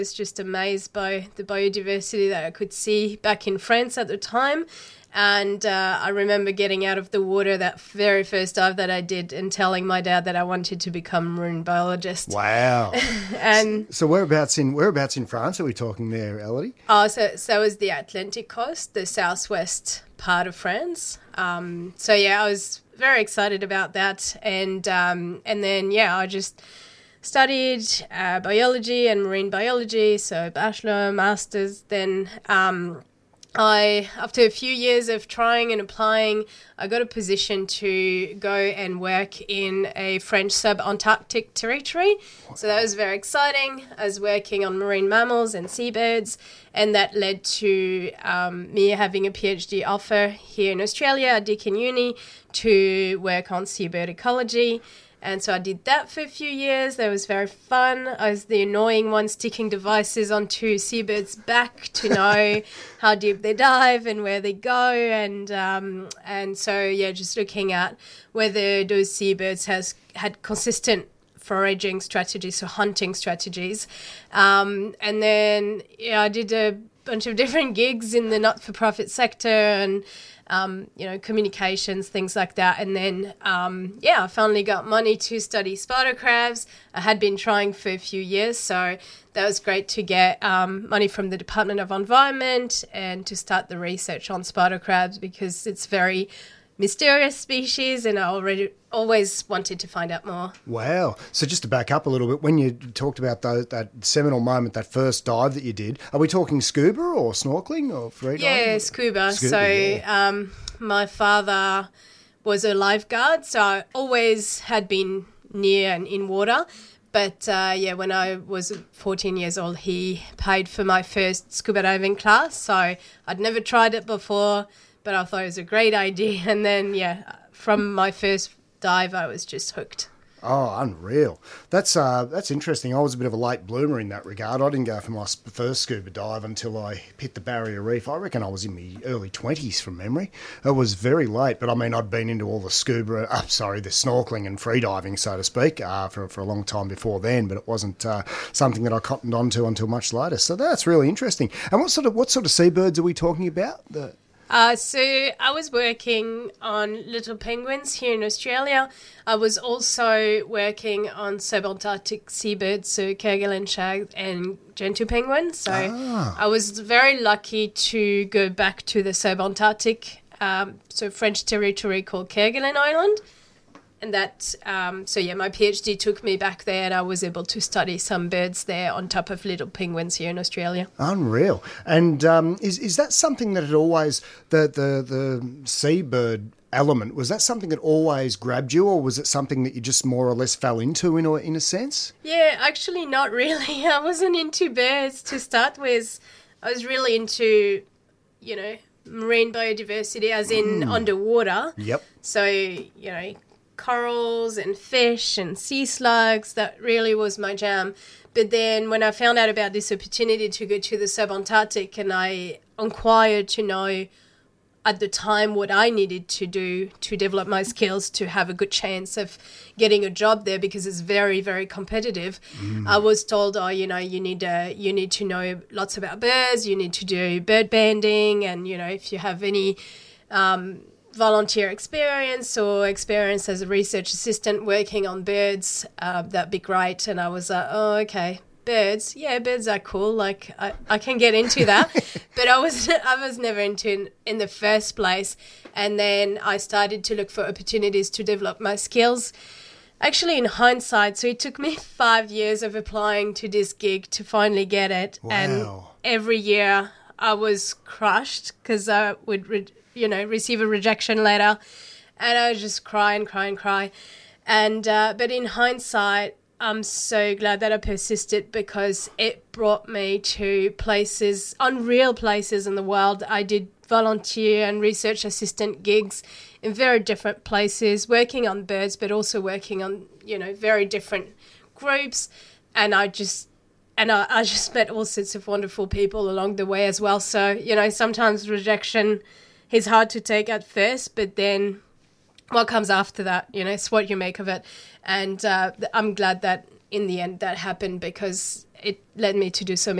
was just amazed by the biodiversity that I could see back in France at the time. And I remember getting out of the water that very first dive that I did and telling my dad that I wanted to become a marine biologist. Wow. And so whereabouts in France are we talking there, Elodie? Oh, so it was the Atlantic coast, the southwest part of France. So yeah, I was very excited about that. And then, yeah, I just studied biology and marine biology, so bachelor, master's. Then after a few years of trying and applying, I got a position to go and work in a French sub-Antarctic territory. Wow. So that was very exciting. I was working on marine mammals and seabirds, and that led to me having a PhD offer here in Australia at Deakin Uni to work on seabird ecology. And so I did that for a few years. That was very fun. I was the annoying one sticking devices onto seabirds' back to know how deep they dive and where they go. And so, yeah, just looking at whether those seabirds had consistent foraging strategies, so hunting strategies. And then, yeah, I did a bunch of different gigs in the not-for-profit sector and communications, things like that. And then, I finally got money to study spider crabs. I had been trying for a few years, so that was great to get money from the Department of Environment and to start the research on spider crabs because it's very mysterious species and I always wanted to find out more. Wow. So just to back up a little bit, when you talked about that seminal moment, that first dive that you did, are we talking scuba or snorkeling or free diving? Yeah, scuba. So my father was a lifeguard, so I always had been near and in water. But, when I was 14 years old, he paid for my first scuba diving class. So I'd never tried it before, but I thought it was a great idea. And then, from my first dive, I was just hooked. Oh, unreal. That's interesting. I was a bit of a late bloomer in that regard. I didn't go for my first scuba dive until I hit the Barrier Reef. I reckon I was in my early 20s from memory. It was very late, but I mean, I'd been into all the the snorkeling and free diving, so to speak, for a long time before then, but it wasn't something that I cottoned onto until much later. So that's really interesting. And what sort of seabirds are we talking about? So I was working on little penguins here in Australia. I was also working on subantarctic seabirds, so Kerguelen shag and gentoo penguins. So I was very lucky to go back to the subantarctic, French territory called Kerguelen Island. And that, my PhD took me back there and I was able to study some birds there on top of little penguins here in Australia. Unreal. And is that something that had always, the seabird element, was that something that always grabbed you, or was it something that you just more or less fell into in a sense? Yeah, actually not really. I wasn't into birds to start with. I was really into, marine biodiversity as in underwater. Yep. So, corals and fish and sea slugs, that really was my jam. But then when I found out about this opportunity to go to the subantarctic and I inquired to know at the time what I needed to do to develop my skills to have a good chance of getting a job there because it's very, very competitive, I was told, you need to know lots about birds, you need to do bird banding, and, if you have any volunteer experience or experience as a research assistant working on birds, that'd be great. And I was like, oh, okay, birds. Yeah, birds are cool. Like I can get into that. But I was never into it in the first place. And then I started to look for opportunities to develop my skills. Actually, in hindsight, so it took me 5 years of applying to this gig to finally get it. Wow. And every year I was crushed because I would receive a rejection letter, and I would just cry and cry and cry. And but in hindsight, I'm so glad that I persisted because it brought me to places, unreal places in the world. I did volunteer and research assistant gigs in very different places, working on birds, but also working on, very different groups. And I just met all sorts of wonderful people along the way as well. So, sometimes rejection is hard to take at first, but then what comes after that, it's what you make of it. And I'm glad that in the end that happened because it led me to do so